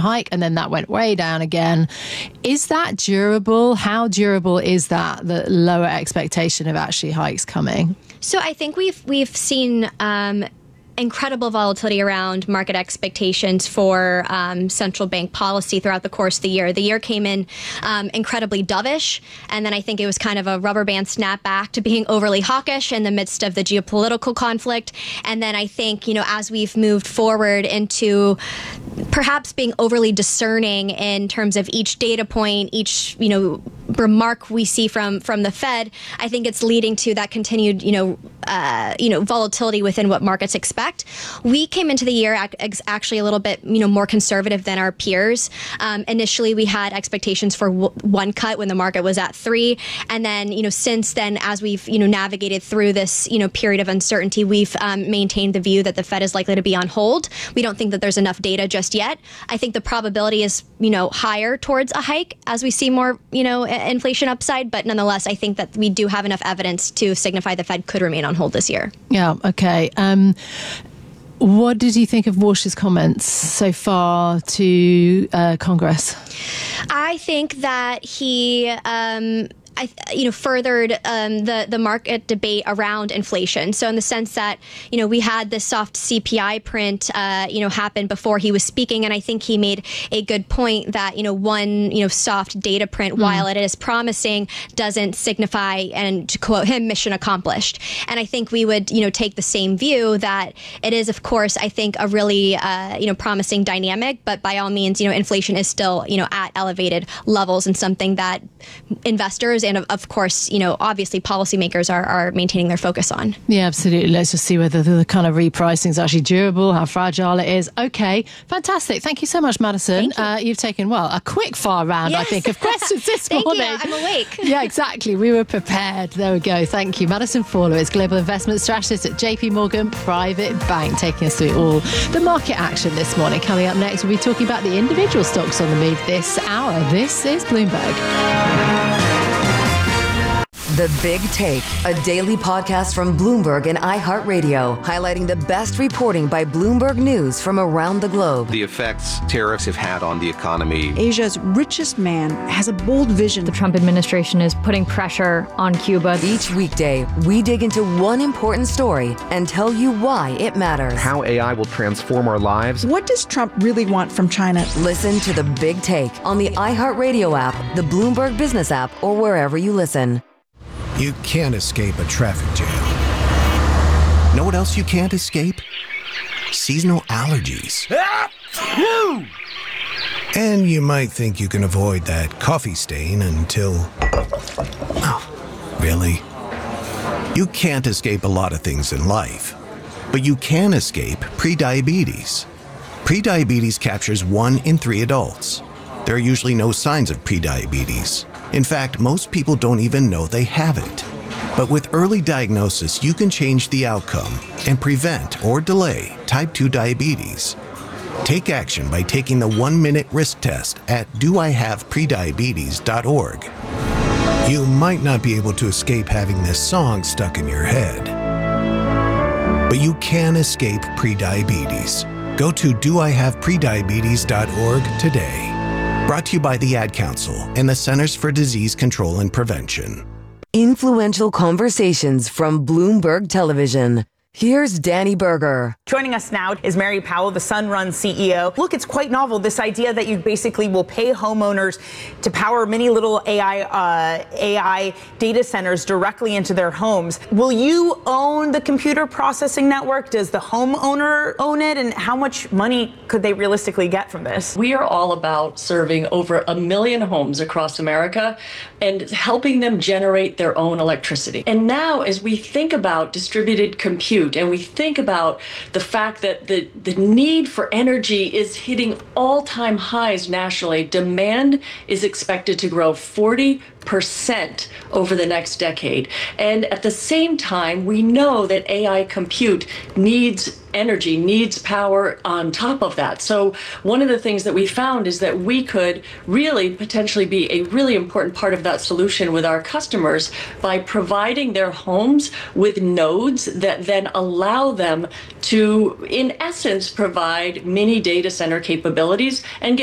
hike, and then that went way down again. Is that durable? How durable is that, the lower expectation of actually hikes coming? So I think we've seen incredible volatility around market expectations for central bank policy throughout the course of the year. The year came in incredibly dovish, and then I think it was kind of a rubber band snap back to being overly hawkish in the midst of the geopolitical conflict. And then I think, as we've moved forward into perhaps being overly discerning in terms of each data point, each, remark we see from the Fed, I think it's leading to that continued, volatility within what markets expect. We came into the year actually a little bit, more conservative than our peers. Initially, we had expectations for one cut when the market was at 3, and then, since then, as we've, navigated through this, period of uncertainty, we've maintained the view that the Fed is likely to be on hold. We don't think that there's enough data just yet. I think the probability is, higher towards a hike as we see more, inflation upside, but nonetheless, I think that we do have enough evidence to signify the Fed could remain on hold this year. Yeah, okay. What did you think of Walsh's comments so far to Congress? I think that he furthered the market debate around inflation. So in the sense that, we had this soft CPI print, happen before he was speaking. And I think he made a good point that, one, soft data print, while it is promising, doesn't signify, and to quote him, mission accomplished. And I think we would, take the same view that it is, of course, I think a really, promising dynamic. But by all means, inflation is still, at elevated levels, and something that investors and of course, obviously policymakers are maintaining their focus on. Yeah, absolutely. Let's just see whether the kind of repricing is actually durable, how fragile it is. Okay, fantastic. Thank you so much, Madison. You've taken, a quick far round, yes, I think, of questions this morning. Thank you. I'm awake. Yeah, exactly. We were prepared. There we go. Thank you. Madison Fawler is Global Investment Strategist at JP Morgan Private Bank, taking us through all the market action this morning. Coming up next, we'll be talking about the individual stocks on the move this hour. This is Bloomberg. The Big Take, a daily podcast from Bloomberg and iHeartRadio, highlighting the best reporting by Bloomberg News from around the globe. The effects tariffs have had on the economy. Asia's richest man has a bold vision. The Trump administration is putting pressure on Cuba. Each weekday, we dig into one important story and tell you why it matters. How AI will transform our lives. What does Trump really want from China? Listen to The Big Take on the iHeartRadio app, the Bloomberg Business app, or wherever you listen. You can't escape a traffic jam. Know what else you can't escape? Seasonal allergies. And you might think you can avoid that coffee stain until... Oh, really? You can't escape a lot of things in life, but you can escape prediabetes. Prediabetes captures 1 in 3 adults. There are usually no signs of prediabetes. In fact, most people don't even know they have it. But with early diagnosis, you can change the outcome and prevent or delay type 2 diabetes. Take action by taking the 1-minute risk test at doihaveprediabetes.org. You might not be able to escape having this song stuck in your head, but you can escape prediabetes. Go to doihaveprediabetes.org today. Brought to you by the Ad Council and the Centers for Disease Control and Prevention. Influential conversations from Bloomberg Television. Here's Danny Berger. Joining us now is Mary Powell, the Sunrun CEO. Look, it's quite novel, this idea that you basically will pay homeowners to power many little AI data centers directly into their homes. Will you own the computer processing network? Does the homeowner own it? And how much money could they realistically get from this? We are all about serving over 1 million homes across America and helping them generate their own electricity. And now, as we think about distributed compute, and we think about the fact that the need for energy is hitting all-time highs nationally, demand is expected to grow 40% over the next decade. And at the same time, we know that AI compute needs energy, needs power on top of that. So one of the things that we found is that we could really potentially be a really important part of that solution with our customers by providing their homes with nodes that then allow them to, in essence, provide mini data center capabilities and